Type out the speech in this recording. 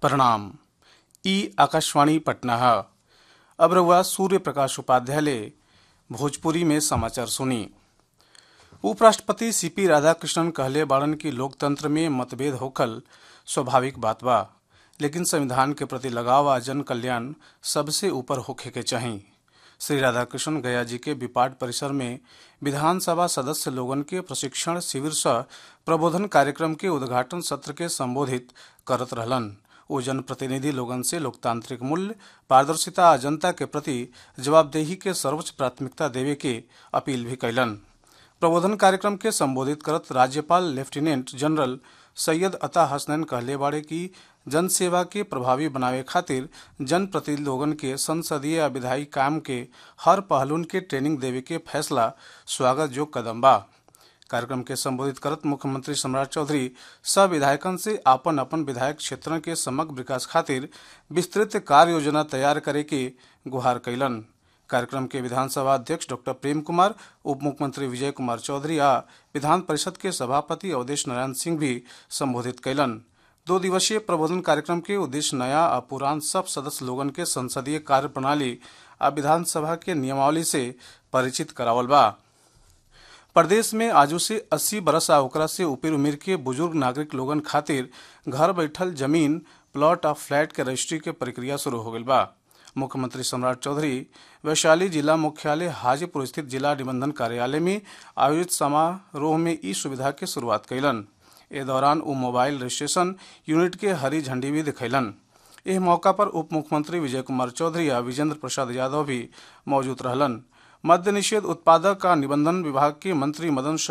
प्रणाम। ई आकाशवाणी पटना है। अब रहुआ सूर्य प्रकाश उपाध्याय भोजपुरी में समाचार सुनी। उपराष्ट्रपति सीपी राधाकृष्णन कहले बाड़न की लोकतंत्र में मतभेद होखल स्वाभाविक बात बा, लेकिन संविधान के प्रति लगाव आ जन कल्याण सबसे ऊपर होखे के चाही। श्री राधाकृष्णन गया जी के विपाट परिसर में विधानसभा सदस्य लोगन के प्रशिक्षण शिविर सह प्रबोधन कार्यक्रम के उद्घाटन सत्र के संबोधित करत रहलन। वो जनप्रतिनिधि लोगन से लोकतांत्रिक मूल्य, पारदर्शिता आ जनता के प्रति जवाबदेही के सर्वोच्च प्राथमिकता देवे के अपील भी कैलन। प्रबोधन कार्यक्रम के संबोधित करत राज्यपाल लेफ्टिनेंट जनरल सैयद अता हसनैन कहले बाड़े कि जन सेवा के प्रभावी बनावे खातिर जनप्रतिनिधि लोगन के संसदीय या विधायी काम के हर पहलुन के ट्रेनिंग देवे के फैसला स्वागत योग्य कदम बा। कार्यक्रम के संबोधित करत मुख्यमंत्री सम्राट चौधरी सब विधायकन से आपन अपन विधायक क्षेत्र के समग्र विकास खातिर विस्तृत कार्य योजना तैयार करे के गुहार कैलन। कार्यक्रम के विधानसभा अध्यक्ष डॉक्टर प्रेम कुमार, उप मुख्यमंत्री विजय कुमार चौधरी आ विधान परिषद के सभापति अवधेश नारायण सिंह भी संबोधित कैलन। 2 दिवसीय प्रबोधन कार्यक्रम के उद्देश्य नया आ पुरान सब सदस्य लोगन के संसदीय कार्य प्रणाली आ विधानसभा के नियमावली से परिचित करावल बा। प्रदेश में आजू से 80 बरस आ ओकरा से ऊपर उम्र के बुजुर्ग नागरिक लोगन खातिर घर बैठल जमीन, प्लॉट आ फ्लैट के रजिस्ट्री के प्रक्रिया शुरू हो गई बा। मुख्यमंत्री सम्राट चौधरी वैशाली जिला मुख्यालय हाजीपुर स्थित जिला निबंधन कार्यालय में आयोजित समारोह में ई सुविधा के शुरुआत कैलन। ए दौरान वो मोबाइल रजिस्ट्रेशन यूनिट के हरी झंडी भी दिखैलन। एह मौका पर उप मुख्यमंत्री विजय कुमार चौधरी आ विजेंद्र प्रसाद यादव भी मौजूद रहलन। मद्य निषेध उत्पादक का निबंधन विभाग के मंत्री मदन